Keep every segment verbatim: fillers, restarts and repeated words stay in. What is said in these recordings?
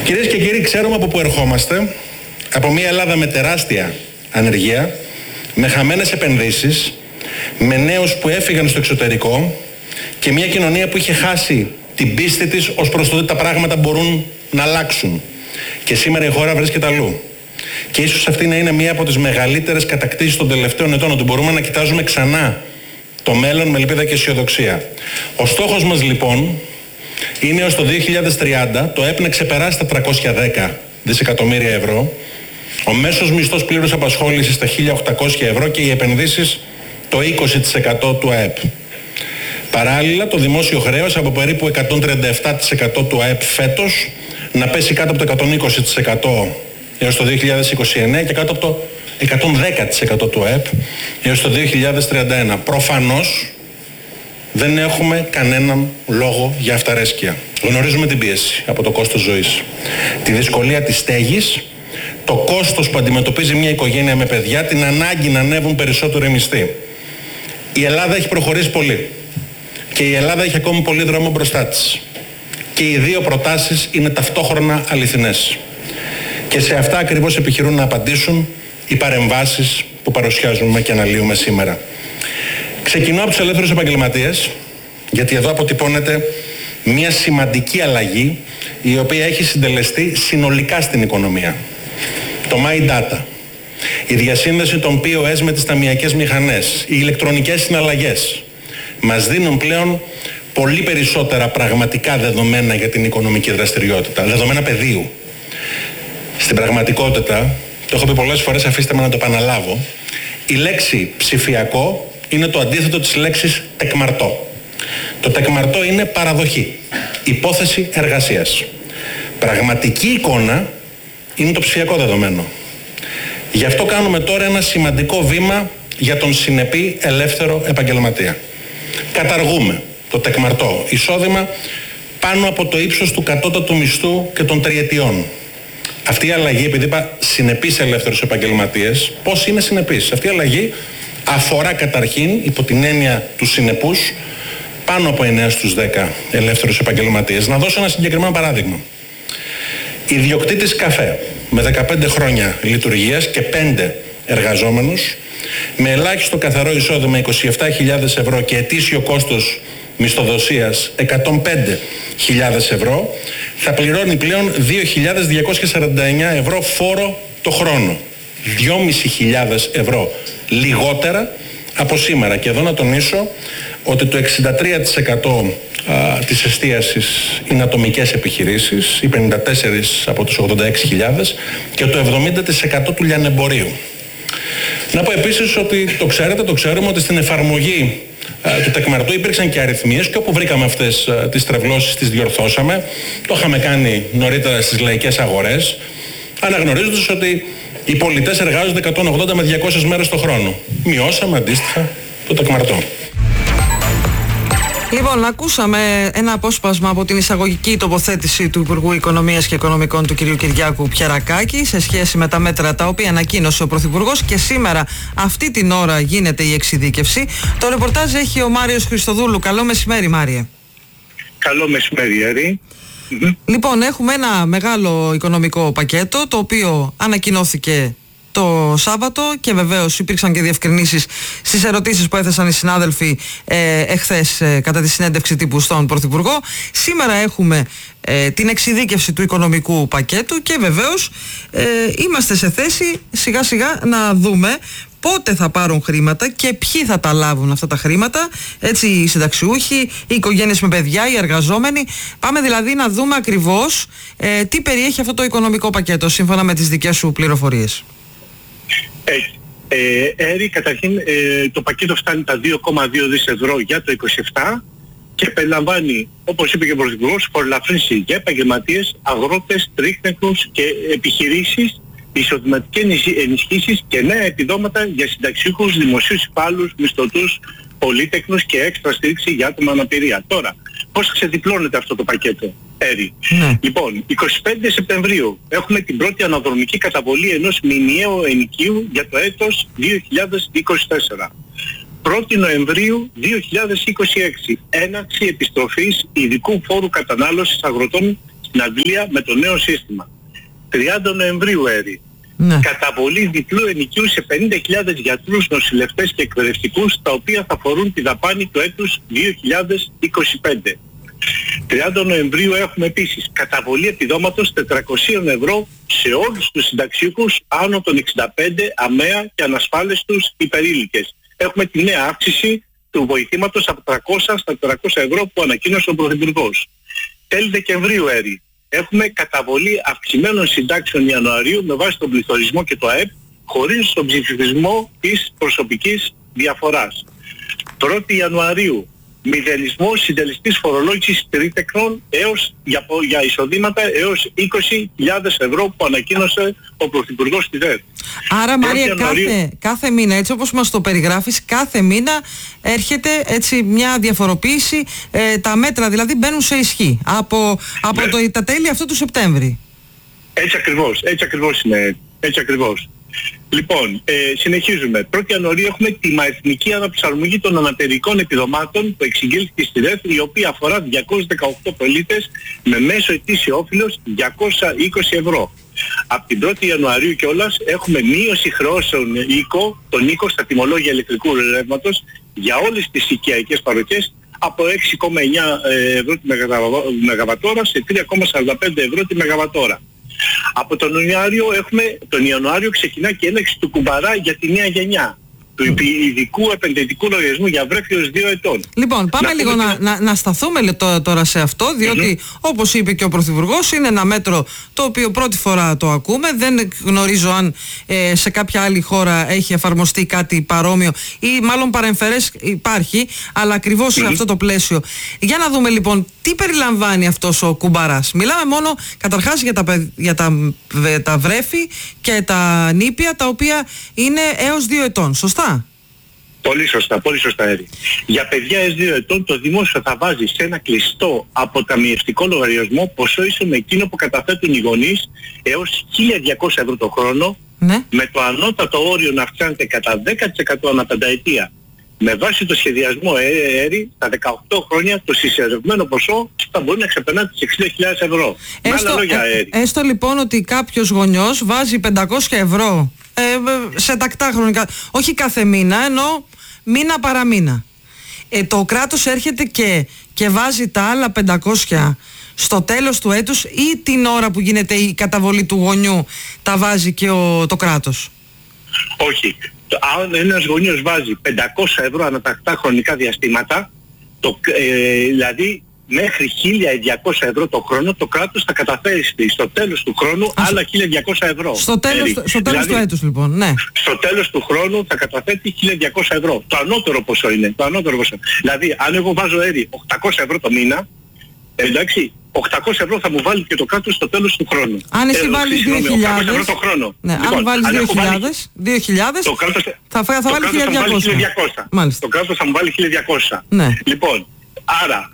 Κυρίες και κύριοι, ξέρουμε από πού ερχόμαστε. Από μια Ελλάδα με τεράστια ανεργία, με χαμένες επενδύσεις, με νέους που έφυγαν στο εξωτερικό και μια κοινωνία που είχε χάσει την πίστη της ως προς το ότι τα πράγματα μπορούν να αλλάξουν. Και σήμερα η χώρα βρίσκεται αλλού. Και ίσως αυτή να είναι μία από τις μεγαλύτερες κατακτήσεις των τελευταίων ετών, ότι μπορούμε να κοιτάζουμε ξανά το μέλλον με ελπίδα και αισιοδοξία. Ο στόχος μας λοιπόν είναι ως το δύο χιλιάδες τριάντα το ΕΠ να ξεπεράσει τα τριακόσια δέκα δισεκατομμύρια ευρώ, ο μέσος μισθός πλήρους απασχόλησης στα χίλια οκτακόσια ευρώ και οι επενδύσεις το είκοσι τοις εκατό του ΑΕΠ. Παράλληλα, το δημόσιο χρέος από περίπου εκατόν τριάντα επτά τοις εκατό του ΑΕΠ φέτος να πέσει κάτω από το εκατόν είκοσι τοις εκατό έως το δύο χιλιάδες είκοσι εννέα και κάτω από το εκατόν δέκα τοις εκατό του ΑΕΠ έως το δύο χιλιάδες τριάντα ένα. Προφανώς δεν έχουμε κανέναν λόγο για αυταρέσκεια. Γνωρίζουμε την πίεση από το κόστος ζωής, τη δυσκολία της στέγης, το κόστος που αντιμετωπίζει μια οικογένεια με παιδιά, την ανάγκη να ανέβουν περισσότερο οι μισθοί. Η Ελλάδα έχει προχωρήσει πολύ και η Ελλάδα έχει ακόμη πολύ δρόμο μπροστά της. Και οι δύο προτάσεις είναι ταυτόχρονα αληθινές. Και σε αυτά ακριβώς επιχειρούν να απαντήσουν οι παρεμβάσεις που παρουσιάζουμε και αναλύουμε σήμερα. Ξεκινώ από τους ελεύθερους επαγγελματίες, γιατί εδώ αποτυπώνεται μια σημαντική αλλαγή η οποία έχει συντελεστεί συνολικά στην οικονομία. Το My Data, η διασύνδεση των πι ο ες με τις ταμειακές μηχανές, οι ηλεκτρονικές συναλλαγές μας δίνουν πλέον πολύ περισσότερα πραγματικά δεδομένα για την οικονομική δραστηριότητα, δεδομένα πεδίου. Στην πραγματικότητα, το έχω πει πολλές φορές, αφήστε με να το επαναλάβω, η λέξη ψηφιακό είναι το αντίθετο της λέξης τεκμαρτό. Το τεκμαρτό είναι παραδοχή, υπόθεση εργασίας. Πραγματική εικόνα είναι το ψηφιακό δεδομένο. Γι' αυτό κάνουμε τώρα ένα σημαντικό βήμα για τον συνεπή ελεύθερο επαγγελματία. Καταργούμε το τεκμαρτό εισόδημα πάνω από το ύψος του κατώτατου μισθού και των τριετιών. Αυτή η αλλαγή, επειδή είπα συνεπείς ελεύθερους επαγγελματίες, πώς είναι συνεπείς? Αυτή η αλλαγή αφορά καταρχήν, υπό την έννοια του συνεπούς, πάνω από εννέα στους δέκα ελεύθερους επαγγελματίες. Να δώσω ένα συγκεκριμένο παράδειγμα. Ιδιοκτήτης καφέ με δεκαπέντε χρόνια λειτουργίας και πέντε εργαζόμενους, με ελάχιστο καθαρό εισόδημα είκοσι επτά χιλιάδες ευρώ και ετήσιο κόστος μισθοδοσίας εκατόν πέντε χιλιάδες ευρώ, θα πληρώνει πλέον δύο χιλιάδες διακόσια σαράντα εννέα ευρώ φόρο το χρόνο. δυόμισι χιλιάδες ευρώ λιγότερα από σήμερα. Και εδώ να τονίσω ότι το εξήντα τρία τοις εκατό α, της εστίασης είναι ατομικές επιχειρήσεις, οι πενήντα τέσσερα από τους ογδόντα έξι χιλιάδες, και το εβδομήντα τοις εκατό του λιανεμπορίου. Να πω επίσης ότι το ξέρετε, το ξέρουμε ότι στην εφαρμογή α, του τεκμαρτού υπήρξαν και αριθμίες και όπου βρήκαμε αυτές α, τις τρευλώσεις τις διορθώσαμε. Το είχαμε κάνει νωρίτερα στις λαϊκές αγορές, αναγνωρίζοντας ότι οι πολιτές εργάζονται εκατόν ογδόντα με διακόσιες μέρες το χρόνο. Μειώσαμε αντίστοιχα το τεκμαρτό. Λοιπόν, ακούσαμε ένα απόσπασμα από την εισαγωγική τοποθέτηση του Υπουργού Οικονομίας και Οικονομικών του κ. Κυριάκου Πιερακάκη σε σχέση με τα μέτρα τα οποία ανακοίνωσε ο Πρωθυπουργός, και σήμερα αυτή την ώρα γίνεται η εξειδίκευση. Το ρεπορτάζ έχει ο Μάριος Χριστοδούλου. Καλό μεσημέρι, Μάριε. Καλό μεσημέρι, Έρη. Λοιπόν, έχουμε ένα μεγάλο οικονομικό πακέτο το οποίο ανακοινώθηκε το Σάββατο και βεβαίως υπήρξαν και διευκρινήσεις στις ερωτήσεις που έθεσαν οι συνάδελφοι ε, εχθές ε, κατά τη συνέντευξη τύπου στον Πρωθυπουργό. Σήμερα έχουμε ε, την εξειδίκευση του οικονομικού πακέτου και βεβαίως ε, είμαστε σε θέση σιγά σιγά να δούμε πότε θα πάρουν χρήματα και ποιοι θα τα λάβουν αυτά τα χρήματα, έτσι οι συνταξιούχοι, οι οικογένειες με παιδιά, οι εργαζόμενοι. Πάμε δηλαδή να δούμε ακριβώς ε, τι περιέχει αυτό το οικονομικό πακέτο σύμφωνα με τις δικές σου πληροφορίες. Έχει. Ε, Έρη, καταρχήν ε, το πακέτο φτάνει τα δύο κόμμα δύο δισεκατομμύρια ευρώ για το είκοσι επτά και περιλαμβάνει, όπως είπε και ο Πρωθυπουργός, φορολαφρύνση για επαγγελματίες, αγρότες, τρίχνεκνους και επιχειρήσεις, εισοδηματικές ενισχύσεις και νέα επιδόματα για συνταξιούχους, δημοσίους υπάλληλους, μισθωτούς, πολύτεκνους και έξτρα στήριξη για άτομα αναπηρία. Τώρα, πώς ξεδιπλώνεται αυτό το πακέτο, Έρη? Ναι. Λοιπόν, εικοστή πέμπτη Σεπτεμβρίου έχουμε την πρώτη αναδρομική καταβολή ενός μηνιαίου ενοικίου για το έτος δύο χιλιάδες είκοσι τέσσερα. πρώτη Νοεμβρίου δύο χιλιάδες είκοσι έξι, έναρξη επιστροφής ειδικού φόρου κατανάλωσης αγροτών στην Αγγλία με το νέο σύστημα. τριάντα Νοεμβρίου, Έρη. Ναι. Καταβολή διπλού ενοικίου σε πενήντα χιλιάδες γιατρούς, νοσηλευτές και εκπαιδευτικούς, τα οποία θα αφορούν τη δαπάνη του έτους δύο χιλιάδες είκοσι πέντε. τριάντα Νοεμβρίου έχουμε επίσης καταβολή επιδόματος τετρακόσια ευρώ σε όλους τους συνταξιούχους άνω των εξήντα πέντε, αμαία και ανασφάλιστους υπερήλικες. Έχουμε τη νέα αύξηση του βοηθήματος από τριακόσια στα τετρακόσια ευρώ που ανακοίνωσε ο Πρωθυπουργός. Τέλη Δεκεμβρίου, Έρη, έχουμε καταβολή αυξημένων συντάξεων Ιανουαρίου με βάση τον πληθωρισμό και το ΑΕΠ, χωρίς τον ψηφισμό της προσωπικής διαφοράς. πρώτη Ιανουαρίου, μηδενισμό συντελεστής φορολόγησης τρίτεκνων έως, για, για εισοδήματα έως είκοσι χιλιάδες ευρώ που ανακοίνωσε ο Πρωθυπουργός στη ΔΕΔ. Άρα, Μαρία, κάθε, κάθε μήνα, έτσι όπως μας το περιγράφεις, κάθε μήνα έρχεται έτσι μια διαφοροποίηση, ε, τα μέτρα δηλαδή μπαίνουν σε ισχύ από, από ναι. το, τα τέλη αυτού του Σεπτέμβρη. Έτσι ακριβώς, έτσι ακριβώς είναι, έτσι ακριβώς. Λοιπόν, ε, συνεχίζουμε. πρώτη Ιανουαρίου έχουμε τη μαεθνική αναπροσαρμογή των αναπηρικών επιδομάτων που εξηγήθηκε στη ΔΕΘ, η οποία αφορά διακόσιους δεκαοκτώ πολίτες με μέσο ετήσιο όφελος διακόσια είκοσι ευρώ. Από την πρώτη Ιανουαρίου κιόλας έχουμε μείωση χρεώσεων οίκο, τον οίκο στα τιμολόγια ηλεκτρικού ρεύματος για όλες τις οικιακές παροχές από έξι κόμμα εννιά ευρώ τη μεγαβατόρα σε τρία κόμμα σαράντα πέντε ευρώ τη μεγαβατόρα. Από τον Ιανουάριο έχουμε, τον Ιανουάριο ξεκινά και ένταξη του κουμπαρά για τη νέα γενιά, του ειδικού επενδυτικού λογαριασμού για βρέφη ως δύο ετών. Λοιπόν, πάμε να λίγο να, να, να, να σταθούμε τώρα σε αυτό, διότι mm-hmm. όπως είπε και ο Πρωθυπουργός, είναι ένα μέτρο το οποίο πρώτη φορά το ακούμε. Δεν γνωρίζω αν ε, σε κάποια άλλη χώρα έχει εφαρμοστεί κάτι παρόμοιο ή μάλλον παρεμφερές υπάρχει, αλλά ακριβώς mm-hmm. σε αυτό το πλαίσιο. Για να δούμε λοιπόν τι περιλαμβάνει αυτός ο κουμπαράς. Μιλάμε μόνο καταρχάς για τα, για τα, τα βρέφη και τα νήπια, τα οποία είναι έως δύο ετών, σωστά? Πολύ σωστά, πολύ σωστά, Έρη. Για παιδιά έως δύο ετών το δημόσιο θα βάζει σε ένα κλειστό αποταμιευτικό λογαριασμό ποσό ίσο με εκείνο που καταθέτουν οι γονείς έως χίλια διακόσια ευρώ το χρόνο, ναι. με το ανώτατο όριο να αυξάνεται κατά δέκα τοις εκατό ανά πενταετία. Με βάση το σχεδιασμό Έρη, στα δεκαοκτώ χρόνια το συσσωρευμένο ποσό θα μπορεί να ξεπερνά τις εξήντα χιλιάδες ευρώ. Έστω, λόγια, ε, έστω λοιπόν ότι κάποιος γονιός βάζει πεντακόσια ευρώ ε, σε τακτά χρονικά, όχι κάθε μήνα, ενώ μήνα παραμήνα. Ε, το κράτος έρχεται και, και βάζει τα άλλα πεντακόσια στο τέλος του έτους ή την ώρα που γίνεται η καταβολή του γονιού τα βάζει και ο, το κράτος? Όχι. Αν ένας γονιός βάζει πεντακόσια ευρώ ανατακτά χρονικά διαστήματα, το, ε, δηλαδή μέχρι χίλια διακόσια ευρώ το χρόνο, το κράτος θα καταφέρει στο τέλος του χρόνου Α, άλλα χίλια διακόσια ευρώ. Στο τέλος, στο τέλος δηλαδή, του έτους λοιπόν, ναι. Στο τέλος του χρόνου θα καταθέτει χίλια διακόσια ευρώ. Το ανώτερο ποσό είναι. Το ανώτερο ποσό. Δηλαδή αν εγώ βάζω Έρη οκτακόσια ευρώ το μήνα, εντάξει, οκτακόσια ευρώ θα μου βάλει και το κράτος στο τέλος του χρόνου. Αν εσύ βάλεις δύο χιλιάδες ευρώ το χρόνο. Ναι, λοιπόν, αν βάλεις δύο χιλιάδες, το κράτος θα, θα το βάλει χίλια διακόσια. Το κράτος θα μου βάλει χίλια διακόσια. Ναι. Λοιπόν, άρα,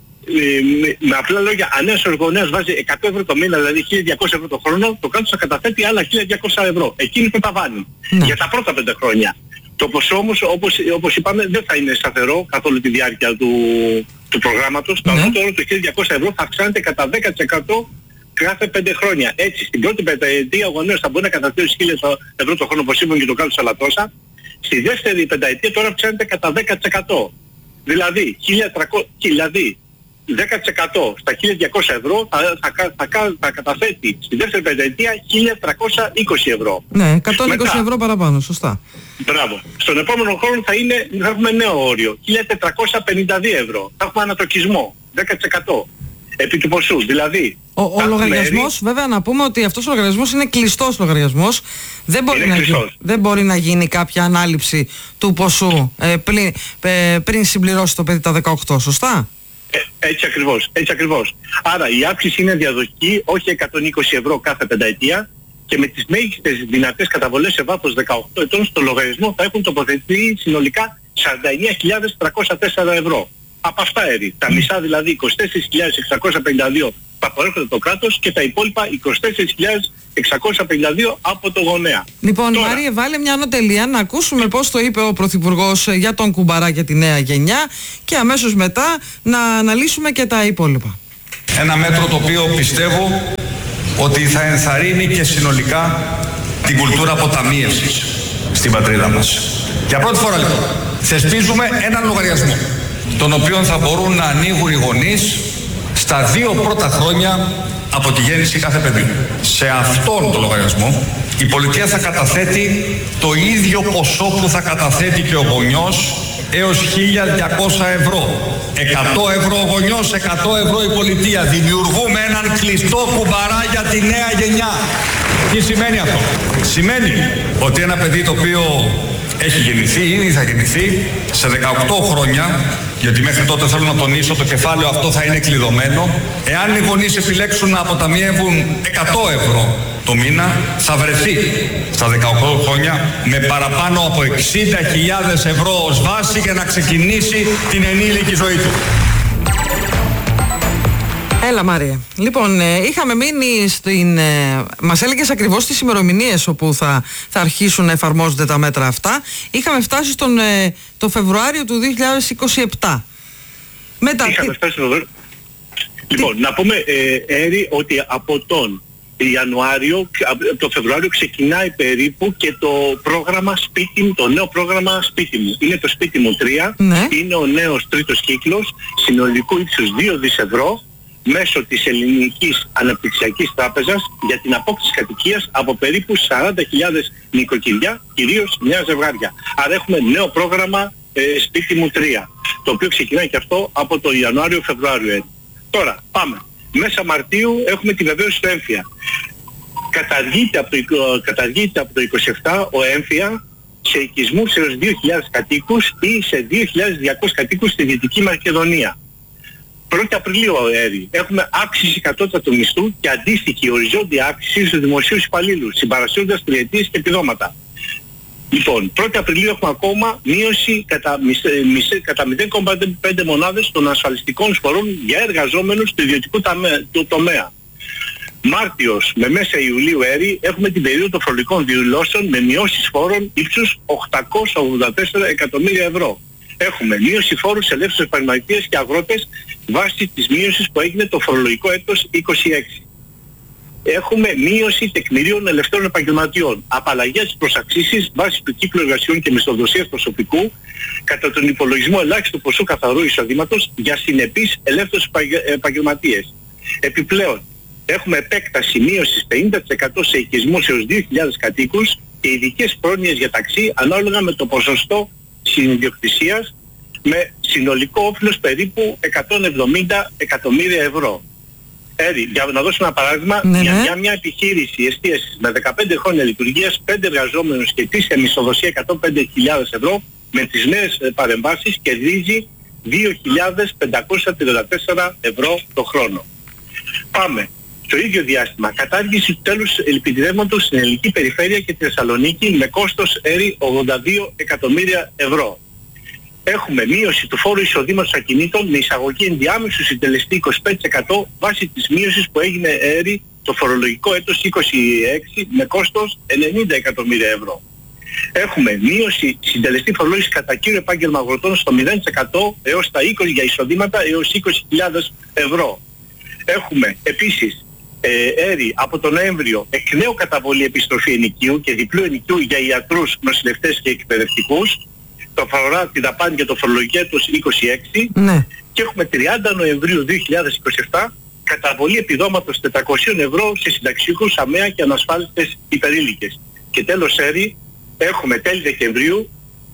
ε, με, με απλά λόγια, αν ένας γονέας βάζει εκατό ευρώ το μήνα, δηλαδή χίλια διακόσια ευρώ το χρόνο, το κράτος θα καταθέτει άλλα χίλια διακόσια ευρώ. Εκείνη που τα βάλει. Ναι. Για τα πρώτα πέντε χρόνια. Το ποσό όμως, όπως, όπως είπαμε, δεν θα είναι σταθερό καθ' όλη τη διάρκεια του, του προγράμματος. Το ανώτερο του χίλια διακόσια ευρώ θα αυξάνεται κατά δέκα τοις εκατό κάθε πέντε χρόνια. Έτσι, στην πρώτη πενταετία ο γονέος θα μπορεί να καταθέσει χίλια ευρώ το χρόνο, όπως είπαμε, και το κράτος αλλά τόσα. Στη δεύτερη πενταετία τώρα αυξάνεται κατά δέκα τοις εκατό. Δηλαδή, χίλια τριακόσια, δηλαδή δέκα τοις εκατό στα χίλια διακόσια ευρώ θα, θα, θα, θα, θα καταθέτει στη δεύτερη πενταετία χίλια τριακόσια είκοσι ευρώ. Ναι, εκατόν είκοσι Μετά, ευρώ παραπάνω, σωστά. Μπράβο. Στον επόμενο χρόνο θα, είναι, θα έχουμε νέο όριο, χίλια τετρακόσια πενήντα δύο ευρώ. Θα έχουμε ανατοκισμό, δέκα τοις εκατό επί του ποσού. Δηλαδή, ο, ο λογαριασμός, έρει... βέβαια να πούμε ότι αυτός ο λογαριασμός είναι κλειστός λογαριασμός. Δεν μπορεί, να γίνει, δεν μπορεί να γίνει κάποια ανάληψη του ποσού ε, πλην, ε, πριν συμπληρώσει το παιδί τα δεκαοκτώ, σωστά? Ε, έτσι ακριβώς, έτσι ακριβώς. Άρα η αύξηση είναι διαδοχική, όχι εκατόν είκοσι ευρώ κάθε πενταετία, και με τις μέγιστες δυνατές καταβολές σε βάθος δεκαοκτώ ετών στο λογαριασμό θα έχουν τοποθετηθεί συνολικά σαράντα εννέα χιλιάδες τριακόσια τέσσερα ευρώ. Από αυτά Έρη. Τα μισά δηλαδή είκοσι τέσσερις χιλιάδες εξακόσια πενήντα δύο θα προέρχονται το κράτος και τα υπόλοιπα είκοσι τέσσερις χιλιάδες εξακόσια πενήντα δύο από το γονέα. Λοιπόν, Τώρα, Μάριε, βάλε μια ανωτελεία να ακούσουμε πώς το είπε ο Πρωθυπουργός για τον κουμπαρά και τη νέα γενιά και αμέσως μετά να αναλύσουμε και τα υπόλοιπα. Ένα μέτρο το οποίο πιστεύω ότι θα ενθαρρύνει και συνολικά την κουλτούρα αποταμίευσης στην πατρίδα μας. Για πρώτη φορά λοιπόν θεσπίζουμε έναν λογαριασμό, τον οποίο θα μπορούν να ανοίγουν οι γονείς στα δύο πρώτα χρόνια από τη γέννηση κάθε παιδιού. Σε αυτόν τον λογαριασμό η πολιτεία θα καταθέτει το ίδιο ποσό που θα καταθέτει και ο γονιός, έως χίλια διακόσια ευρώ. εκατό ευρώ ο γονιός, εκατό ευρώ η πολιτεία. Δημιουργούμε έναν κλειστό κουμπαρά για τη νέα γενιά. Τι σημαίνει αυτό? Σημαίνει ότι ένα παιδί το οποίο έχει γεννηθεί ή ήδη θα γεννηθεί σε δεκαοκτώ χρόνια, γιατί μέχρι τότε θέλω να τονίσω το κεφάλαιο αυτό θα είναι κλειδωμένο, εάν οι γονείς επιλέξουν να αποταμιεύουν εκατό ευρώ το μήνα, θα βρεθεί στα δεκαοκτώ χρόνια με παραπάνω από εξήντα χιλιάδες ευρώ ως βάση για να ξεκινήσει την ενήλικη ζωή του. Έλα Μάρια. Λοιπόν, ε, είχαμε μείνει στην... Ε, μας έλεγες ακριβώς τις ημερομηνίες όπου θα, θα αρχίσουν να εφαρμόζονται τα μέτρα αυτά. Είχαμε φτάσει στον ε, το Φεβρουάριο του δύο χιλιάδες είκοσι επτά. Μετά... Είχαμε φτάσει στο Φεβρουάριο. Λοιπόν, να πούμε, ε, Έρη, ότι από τον Ιανουάριο, το Φεβρουάριο ξεκινάει περίπου και το πρόγραμμα σπίτι μου, το νέο πρόγραμμα σπίτι μου. Είναι το σπίτι μου τρία, ναι. Είναι ο νέος τρίτος κύκλος, συνολικού ύψους δύο δισεκατομμύρια ευρώ, μέσω της Ελληνικής Αναπτυξιακής Τράπεζας για την απόκτηση κατοικίας από περίπου σαράντα χιλιάδες νοικοκυριά, κυρίως νέα ζευγάρια. Άρα έχουμε νέο πρόγραμμα ε, σπίτι μου τρία, το οποίο ξεκινάει και αυτό από το Ιανουάριο-Φεβρουάριο. Τώρα πάμε. Μέσα Μαρτίου έχουμε τη βεβαίωση του έμφυα. Καταργείται από το, καταργείται από το είκοσι επτά ο έμφυα σε οικισμούς έως δύο χιλιάδες κατοίκους ή σε δύο χιλιάδες διακόσιους κατοίκους στη Δυτική Μακεδονία. πρώτη Απριλίου, Έρη, έχουμε αύξηση κατώτατου μισθού και αντίστοιχη οριζόντια αύξηση στους δημοσίους υπαλλήλους, συμπαρασύροντας τριετίες και επιδόματα. Λοιπόν, πρώτη Απριλίου έχουμε ακόμα μείωση κατά, κατά μηδέν κόμμα πέντε μονάδες των ασφαλιστικών εισφορών για εργαζόμενους του ιδιωτικού τομέα. Μάρτιος με μέσα Ιουλίου, Έρη, έχουμε την περίοδο των φορολογικών δηλώσεων με μειώσεις φόρων ύψους οκτακόσια ογδόντα τέσσερα εκατομμύρια ευρώ. Έχουμε μείωση φόρου σε ελεύθερους επαγγελματίες και αγρότες βάσει της μείωσης που έγινε το φορολογικό έτος είκοσι έξι. Έχουμε μείωση τεκμηρίων ελευθέρων επαγγελματιών, απαλλαγές προς αξίσεις βάσει του κύκλου εργασιών και μισθοδοσίας προσωπικού κατά τον υπολογισμό ελάχιστου ποσού καθαρού εισοδήματος για συνεπείς ελεύθερους επαγγελματίες. Επιπλέον, έχουμε επέκταση μείωσης πενήντα τοις εκατό σε οικισμούς έως δύο χιλιάδες κατοίκους και ειδικές πρόνοιες για ταξί ανάλογα με το ποσοστό συνιδιοκτησίας με συνολικό όφελος περίπου εκατόν εβδομήντα εκατομμύρια ευρώ. Έρη, για να δώσω ένα παράδειγμα, ναι, για ναι. μια, μια επιχείρηση εστίασης με δεκαπέντε χρόνια λειτουργίας, πέντε εργαζόμενους και ετήσια μισθοδοσία εκατόν πέντε χιλιάδες ευρώ, με τις νέες παρεμβάσεις κερδίζει δύο χιλιάδες πεντακόσια τριάντα τέσσερα ευρώ το χρόνο. Πάμε. Στο ίδιο διάστημα, κατάργηση του τέλους επιτιδεύματος στην ελληνική περιφέρεια και τη Θεσσαλονίκη με κόστος, Έρη, ογδόντα δύο εκατομμύρια ευρώ. Έχουμε μείωση του φόρου εισοδήματος ακινήτων με εισαγωγή ενδιάμεσου συντελεστή είκοσι πέντε τοις εκατό βάσει της μείωσης που έγινε, Έρη, το φορολογικό έτος είκοσι έξι με κόστος ενενήντα εκατομμύρια ευρώ. Έχουμε μείωση συντελεστή φορολόγηση κατά κύριο επάγγελμα αγροτών στο μηδέν τοις εκατό έως τα είκοσι για εισοδήματα έως είκοσι χιλιάδες ευρώ. Έχουμε επίσης Ε, Έρη, από τον Νοέμβριο εκ νέου καταβολή επιστροφή ενοικίου και διπλού ενοικίου για ιατρούς, νοσηλευτές και εκπαιδευτικούς. Το αφορά τη δαπάνη για το φορολογικό έτος είκοσι έξι. Ναι. Και έχουμε τριάντα Νοεμβρίου δύο χιλιάδες είκοσι επτά καταβολή επιδόματος τετρακόσια ευρώ σε συνταξιούχους, αμαία και ανασφάλιστες υπερήλικες. Και τέλος, Έρη, έχουμε τέλη Δεκεμβρίου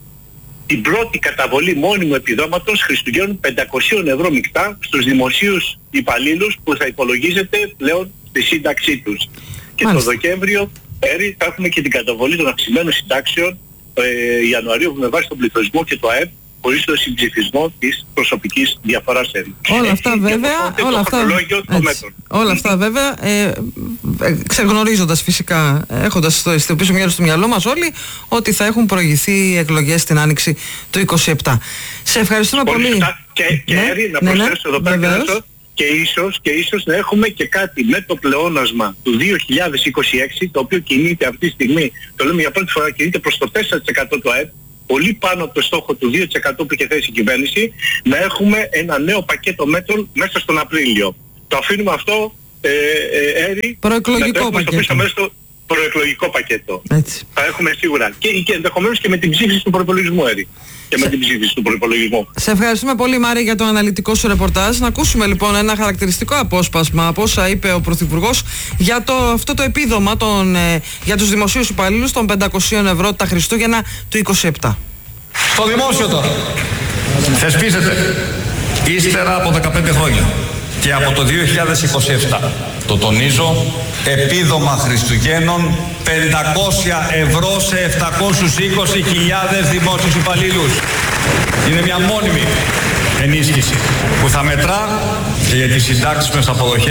την πρώτη καταβολή μόνιμου επιδόματος Χριστουγέννων πεντακόσια ευρώ μεικτά στους δημοσίους υπαλλήλους που θα υπολογίζεται πλέον στη σύνταξή τους. Και Μάλιστα. το Δεκέμβριο, Έρη, θα έχουμε και την καταβολή των αυξημένων συντάξεων ε, Ιανουαρίου με βάση τον πληθωρισμό και το ΑΕΠ χωρίς το συμψηφισμό της προσωπικής διαφοράς, Έρη. Όλα αυτά βέβαια, όλα αυτά, έτσι, όλα αυτά βέβαια, ε, ε, ξεγνωρίζοντας φυσικά, έχοντας στο, στο πίσω μέρος του μυαλό μας όλοι, ότι θα έχουν προηγηθεί εκλογές στην Άνοιξη του είκοσι επτά. Σε ευχαριστούμε πολύ. πολύ. Και, και ναι, Έρη, να ναι, προσθέσω ναι, εδώ πέρα και, και, ίσως, και ίσως να έχουμε και κάτι με το πλεόνασμα του δύο χιλιάδες είκοσι έξι, το οποίο κινείται αυτή τη στιγμή, το λέμε για πρώτη φορά, κινείται προς το τέσσερα τοις εκατό του ΑΕΠ, πολύ πάνω από το στόχο του δύο τοις εκατό που είχε θέσει η κυβέρνηση, να έχουμε ένα νέο πακέτο μέτρων μέσα στον Απρίλιο. το αφήνουμε αυτό, ε, ε, Έρη, προεκλογικό πακέτο. Στο στο προεκλογικό πακέτο. Έτσι. Θα έχουμε σίγουρα. Και, και ενδεχομένως και με την ψήφιση του προϋπολογισμού, Έρη. Και με την ψήφιση του προϋπολογισμού. Σε ευχαριστούμε πολύ, Μάρη, για το αναλυτικό σου ρεπορτάζ. Να ακούσουμε λοιπόν ένα χαρακτηριστικό απόσπασμα από όσα είπε ο Πρωθυπουργός για το, αυτό το επίδομα των, ε, για τους δημοσίους υπαλλήλους των πεντακόσια ευρώ τα Χριστούγεννα του είκοσι επτά. Στο δημόσιο τώρα θεσπίζεται ύστερα από δεκαπέντε χρόνια και από το δύο χιλιάδες είκοσι επτά, το τονίζω, επίδομα Χριστουγέννων πεντακόσια ευρώ σε επτακόσιες είκοσι χιλιάδες δημόσιους υπαλλήλους. Είναι μια μόνιμη ενίσχυση που θα μετρά και για τις συντάξεις με αποδοχές.